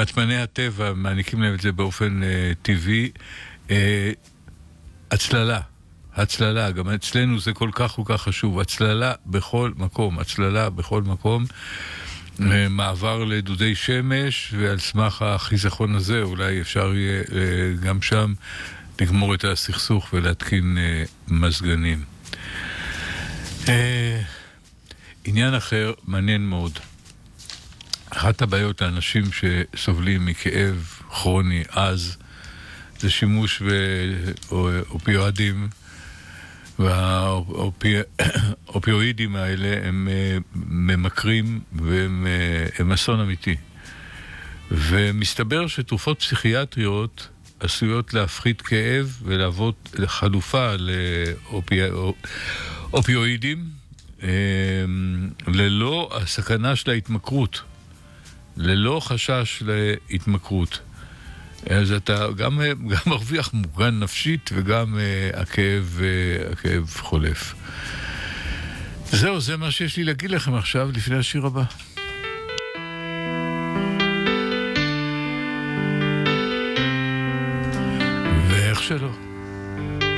מצפני הטבע מעניקים להם את זה באופן טבעי. הצללה, גם אצלנו זה כל כך חשוב. הצללה בכל מקום. מעבר לדודי שמש, ועל סמך החיזכון הזה אולי אפשר יהיה גם שם לגמור את הסכסוך ולהתקין מזגנים. עניין אחר מעניין מאוד. אחת הבעיות לאנשים שסובלים מכאב כרוני אז זה שימוש באופיואידים, והאופיואידים האלה הם ממכרים והם אסון אמיתי. ומסתבר שתרופות פסיכיאטריות עשויות להפחית כאב ולהוות חלופה לאופיואידים ללא הסכנה של ההתמכרות, ללא חשש להתמכרות. אז אתה גם מרוויח מוגן נפשית וגם הכאב חולף. זהו, זה מה שיש לי להגיד לכם עכשיו לפני השיר הבא. ואיך שלא.